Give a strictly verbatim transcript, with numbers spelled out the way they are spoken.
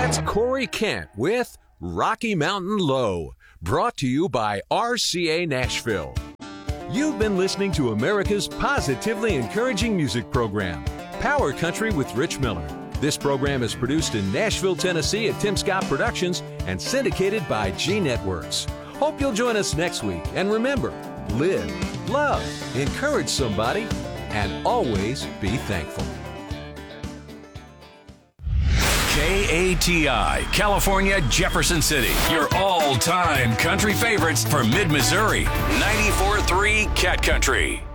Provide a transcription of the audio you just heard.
That's Corey Kent with Rocky Mountain Low, brought to you by R C A Nashville. You've been listening to America's positively encouraging music program, Power Country with Rich Miller. This program is produced in Nashville, Tennessee at Tim Scott Productions and syndicated by G Networks. Hope you'll join us next week. And remember, live, love, encourage somebody, and always be thankful. K A T I, California, Jefferson City. Your all-time country favorites for Mid-Missouri. ninety-four point three Cat Country.